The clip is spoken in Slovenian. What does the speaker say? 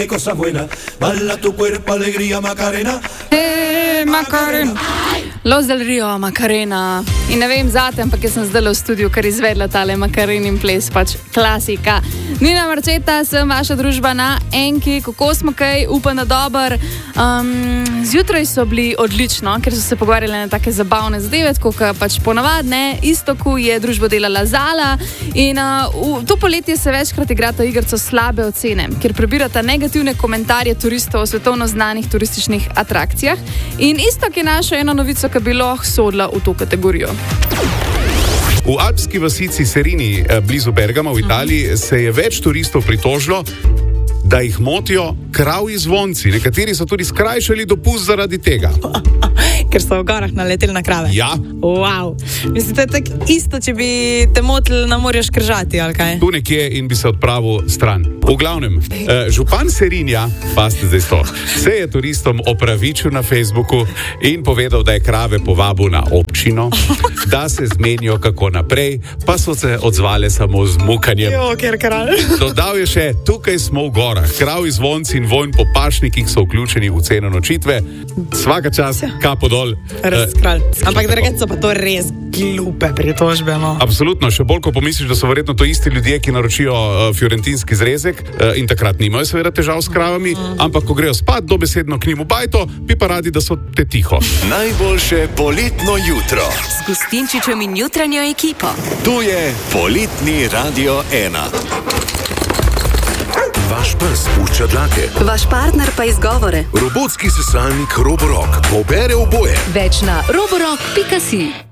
Cosa buena, balla tu cuerpo, alegría, Macarena. Macarena. Los del Rio, Macarena. In ne vem zate, ampak jaz sem zdaj v studiu, kar izvedla tale Macarenin ples, pač klasika. Nina Marčeta, sem vaša družba na Enki. Kako smo kaj? Upam, da dober. Zjutraj so bili odlično, ker so se pogovarjali na take zabavne zadeve, kot pač ponavadne. Istoku je družbo delala Zala in to poletje se večkrat igrata igrico slabe ocene, ker prebirata negativne komentarje turistov o svetovno znanih turističnih atrakcijah. In Istok je našel eno novico, ki bi lahko sodila v to kategorijo. V alpski vasici Serini, blizu Bergama v Italiji, se je več turistov pritožilo, da jih motijo kravji zvonci. Nekateri so tudi skrajšali dopust zaradi tega. Ker so v gorah naleteli na krave. Ja. Wow. Mislim, to je tako isto, če bi te motili na morju škržati, ali kaj? Tu nekje in bi se odpravil stran. V glavnem, župan Serinja, paste zdaj to, se je turistom opravičil na Facebooku in povedal, da je krave povabil na občino, da se zmenijo kako naprej, pa so se odzvale samo z mukanjem. Jo, ker kralj. Dodal je še, tukaj smo v gorah, kravji zvonci in vonj po pašnikih so vključeni v ceno nočitve. Svaka čas, kapo dol. Res kralj. Ampak drugače so pa to res glupe pritožbe, no. Absolutno, še bolj, ko pomisliš, da so verjetno to isti ljudje, ki naročijo fiorentinski zrezek in takrat nimajo seveda težav s kravami, ampak ko grejo spat, dobesedno k njim v bajto, bi pa radi, da so te tiho. Najboljše poletno jutro. S Gustinčičem in jutranjo ekipo. Tu je Poletni Radio 1. Vaš pes pušča dlake. Vaš partner pa izgovore. Robotski sesalnik Roborock pobere oboje. Več na roborock.si.